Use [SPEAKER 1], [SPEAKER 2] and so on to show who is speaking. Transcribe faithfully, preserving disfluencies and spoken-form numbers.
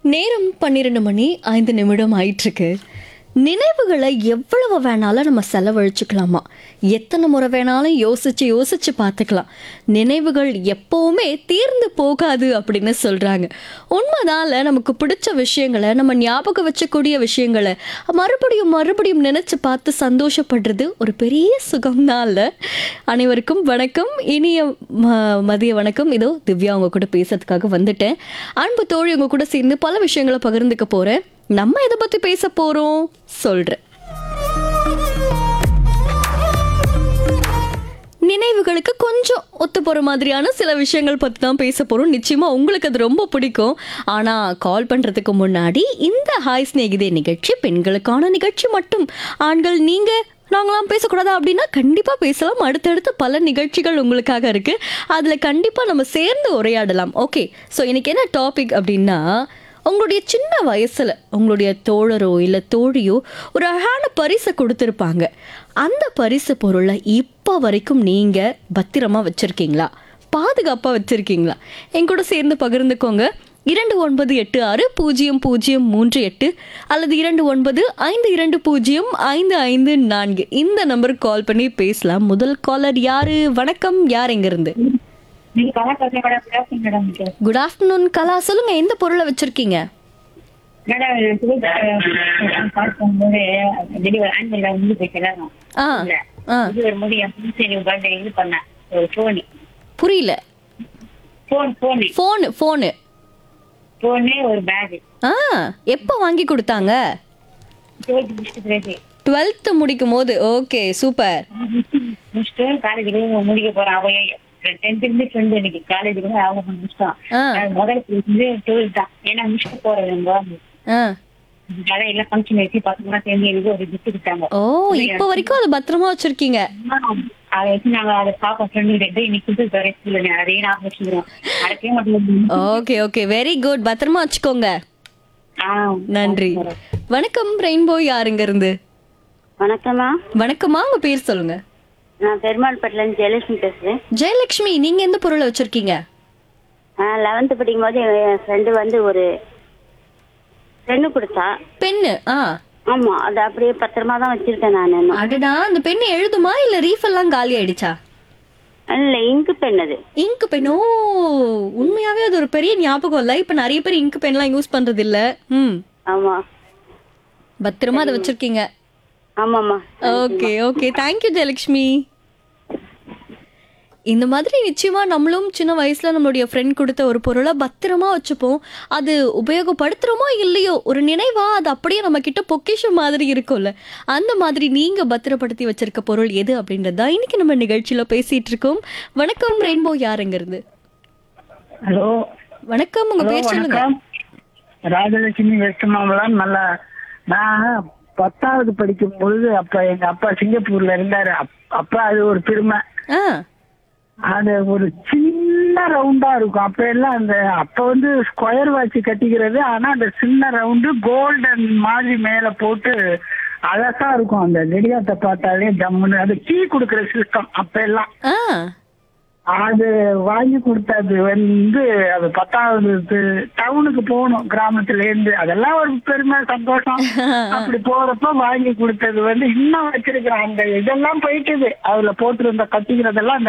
[SPEAKER 1] நேரம் பன்னிரண்டு மணி ஐந்து நிமிடம் ஆயிட்டிருக்கு. நினைவுகளை எவ்வளவு வேணாலும் நம்ம செலவழிச்சுக்கலாமா, எத்தனை முறை வேணாலும் யோசிச்சு யோசிச்சு பார்த்துக்கலாம். நினைவுகள் எப்பவுமே தீர்ந்து போகாது அப்படின்னு சொல்றாங்க. உண்மைதான்ல. நமக்கு பிடிச்ச விஷயங்களை, நம்ம ஞாபகம் வச்சக்கூடிய விஷயங்களை மறுபடியும் மறுபடியும் நினைச்சு பார்த்து சந்தோஷப்படுறது ஒரு பெரிய சுகம்தான்ல. அனைவருக்கும் வணக்கம், இனிய ம- மதிய வணக்கம். இதோ திவ்யா உங்க கூட பேசுறதுக்காக வந்துட்டேன். அன்பு தோழி உங்க கூட சேர்ந்து பல விஷயங்களை பகிர்ந்துக்க போறேன். நம்ம எதை பத்தி பேச போறோம் சொல்றேன். நினைவுகளுக்கு கொஞ்சம் ஒத்து போற மாதிரியான சில விஷயங்கள் பத்தி தான் பேச போறோம். நிச்சயமா உங்களுக்கு அது ரொம்ப பிடிக்கும். ஆனா கால் பண்றதுக்கு முன்னாடி இந்த ஹாய் சிநேகிதே நிகழ்ச்சி பெண்களுக்கான நிகழ்ச்சி மட்டும். ஆண்கள் நீங்க நாங்களாம் பேசக்கூடாதா அப்படின்னா கண்டிப்பா பேசலாம். அடுத்தடுத்து பல நிகழ்ச்சிகள் உங்களுக்காக இருக்கு. அதுல கண்டிப்பா நம்ம சேர்ந்து உரையாடலாம். ஓகே, ஸோ இன்னைக்கு என்ன டாபிக் அப்படின்னா, உங்களுடைய சின்ன வயசுல உங்களுடைய தோழரோ இல்லை தோழியோ ஒரு அழகான பரிசை கொடுத்துருப்பாங்க. அந்த பரிசு பொருளை இப்போ வரைக்கும் நீங்க பத்திரமா வச்சிருக்கீங்களா, பாதுகாப்பா வச்சிருக்கீங்களா? என் கூட சேர்ந்து பகிர்ந்துக்கோங்க. இரண்டு ஒன்பது எட்டு ஆறு பூஜ்ஜியம் பூஜ்ஜியம் மூன்று எட்டு அல்லது இரண்டு ஒன்பது ஐந்து இரண்டு பூஜ்ஜியம் ஐந்து ஐந்து நான்கு இந்த நம்பருக்கு கால் பண்ணி பேசலாம். முதல் காலர் யாரு? வணக்கம், யார் எங்க இருந்து?
[SPEAKER 2] நீங்க கலா பேசுறேன் madam. Good afternoon madam.
[SPEAKER 1] Good afternoon கலா, சொல்லுங்க எந்த பொருளை வச்சிருக்கீங்க?
[SPEAKER 2] மேடம் கால் பண்ணும்போது டெலிவரி ஆன்லைன்ல வந்து போயிட்டு
[SPEAKER 1] ஆ ஆ
[SPEAKER 2] இது வரும்போது என் ஃப்ரெண்ட்ஸ் பர்த்டே இது பண்ணேன். ஒரு ஃபோனு
[SPEAKER 1] புரியல.
[SPEAKER 2] Phone phone
[SPEAKER 1] phone phone
[SPEAKER 2] phone ஒரு பேகு
[SPEAKER 1] ஆ எப்போ வாங்கி கொடுத்தாங்க?
[SPEAKER 2] டுவெல்த் முடிச்சுட்டு பிறகு
[SPEAKER 1] டுவெல்த்து முடிக்கும் போது. Okay, super.
[SPEAKER 2] முடிச்சுட்டு காலேஜுக்கு முடிக்க போறேன். அவன் டென்த் இருந்து ஃப்ரெண்டு எனக்கு காலேஜுக்கு வந்து அவங்க முடிச்சிட்டான்.
[SPEAKER 1] ஆ
[SPEAKER 2] முதல் வந்து டுவெல்த் தான். ஏன்னா முடிச்சுட்டு போறது நம்ம
[SPEAKER 1] ஆ
[SPEAKER 2] அதான் எல்லாம் ஃபங்க்ஷன் வச்சு பசங்க சேர்ந்து எனக்கு ஒரு கிஃப்ட் கொடுத்தாங்க.
[SPEAKER 1] ஓ, இப்போ வரைக்கும் அதை பத்திரமா வச்சிருக்கீங்க?
[SPEAKER 2] அதை வச்சு நாங்க அதை பாப்போம் ஃப்ரெண்டு கிட்ட இன்னைக்கு புது தரேன் அதையே நான் வச்சுக்கிறோம். அடக்கவே மாட்டேன்.
[SPEAKER 1] Okay okay, very good. பத்திரமா வச்சுக்கோங்க.
[SPEAKER 2] ஆஹ்
[SPEAKER 1] நன்றி. வணக்கம் ரெயின்போ, யாருங்க இருந்து?
[SPEAKER 3] வணக்கம்மா,
[SPEAKER 1] வணக்கம்மா, உங்க பேர் சொல்லுங்க.
[SPEAKER 3] நான் பெருமாள்பட்டில இருந்து ஜெயலட்சுமி பேசுறேன்.
[SPEAKER 1] ஜெயலட்சுமி, நீங்க எந்த பொருளை வச்சிருக்கீங்க?
[SPEAKER 3] லெவன்த் படிக்கும் போது என் ஃப்ரெண்டு வந்து ஒரு பெண்ணு கொடுத்தா.
[SPEAKER 1] பெண்ணு? ஆ
[SPEAKER 3] ஆமா, அது அப்படியே பத்திரமா தான் வச்சிருக்கேன் நான் இன்னும்.
[SPEAKER 1] அடடா, அந்த பெண்ணு எழுதுமா இல்ல ரீஃப் எல்லாம் காலி ஆயிடுச்சா?
[SPEAKER 3] இல்ல, இங்கு பெண் அது.
[SPEAKER 1] Ink pen. ஓ, உண்மையாவே அது ஒரு பெரிய ஞாபகம் இல்ல. இப்ப நிறைய பேர் இங்க் பென்லாம் யூஸ் பண்றது இல்ல. ம்,
[SPEAKER 3] ஆமா
[SPEAKER 1] பத்திரமா அதை வச்சிருக்கீங்க.
[SPEAKER 3] ஆமாம்மா.
[SPEAKER 1] Okay okay, thank you Jayalakshmi. இந்த மாதிரி நிச்சயமா நம்மளும் சின்ன வயசுல நம்மளுடைய ஃப்ரெண்ட் கொடுத்த ஒரு பொருளை பத்திரமா வச்சுப்போம். அது உபயோகப்படுத்துறோமோ இல்லையோ, ஒரு நினைவா அது அப்படியே நம்ம கிட்ட பொக்கிஷம் மாதிரி இருக்கும்ல. அந்த மாதிரி நீங்க பத்திரப்படுத்தி வச்சிருக்க பொருள் எது அப்படின்றதா இன்னைக்கு நம்ம நிகழ்ச்சியில பேசிட்டு இருக்கோம். வணக்கம் ரெயின்போ, யாருங்க இருந்து?
[SPEAKER 2] ஹலோ
[SPEAKER 1] வணக்கம், உங்க பேர் சொல்லுங்க.
[SPEAKER 2] ராஜலட்சுமி வெஸ்ட் மாம்பலம். நல்லா நான் பத்தாவது படிக்கும் பொழுது அப்ப எங்க அப்பா சிங்கப்பூர்ல இருந்தாரு. அப்- அப்ப அது ஒரு பெருமை.
[SPEAKER 1] ஆ
[SPEAKER 2] அது ஒரு சின்ன ரவுண்டா இருக்கும். அப்ப எல்லாம் அந்த அப்ப வந்து ஸ்கொயர் வாட்ச் கட்டிக்கிறது. ஆனா அந்த சின்ன ரவுண்டு கோல்டன் மாதிரி மேல போட்டு அழகா இருக்கும். அந்த நெடியாத்த பார்த்தாலே ஜம்முன்னு. அது கீ கொடுக்கற சிஸ்டம் அப்ப எல்லாம்.
[SPEAKER 1] ஆ
[SPEAKER 2] அது வாங்கி கொடுத்தது வந்து அது பத்தாவது டவுனுக்கு போகணும் கிராமத்துல இருந்து. அதெல்லாம் ஒரு பெருமை, சந்தோஷம். அப்படி போறப்ப வாங்கி கொடுத்தது வந்து இன்னும் வச்சிருக்கிறேன். அந்த இதெல்லாம் போயிட்டுது. அதுல போட்டிருந்த கட்டிக்கிறதெல்லாம் அந்த